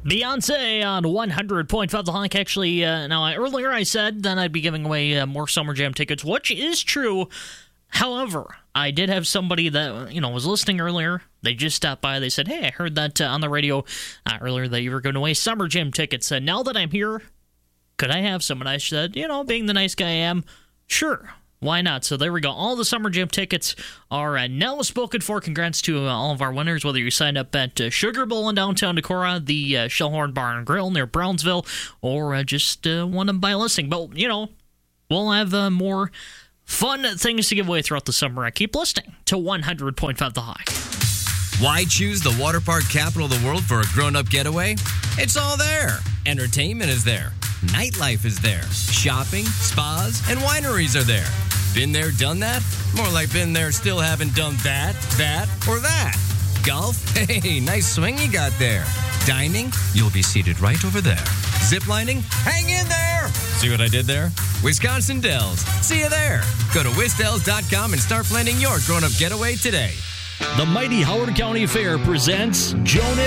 Beyonce on 100.5 The Honk. Actually, now earlier I said that I'd be giving away more Summer Jam tickets, which is true. However, I did have somebody that, was listening earlier. They just stopped by. They said, hey, I heard that on the radio earlier that you were going away Summer Jam tickets. And now that I'm here, could I have some? And I said, being the nice guy I am, sure. Why not? So there we go. All the Summer Jam tickets are now spoken for. Congrats to all of our winners, whether you signed up at Sugar Bowl in downtown Decorah, the Shellhorn Bar and Grill near Brownsville, or just won them by listening. But, we'll have more fun things to give away throughout the summer. Keep listening to 100.5 The High. Why choose the water park capital of the world for a grown-up getaway? It's all there. Entertainment is there. Nightlife is there. Shopping, spas, and wineries are there. Been there, done that? More like been there, still haven't done that, or that. Golf? Hey, nice swing you got there. Dining? You'll be seated right over there. Ziplining? Hang in there! See what I did there? Wisconsin Dells. See you there. Go to wisdells.com and start planning your grown-up getaway today. The mighty Howard County Fair presents Joan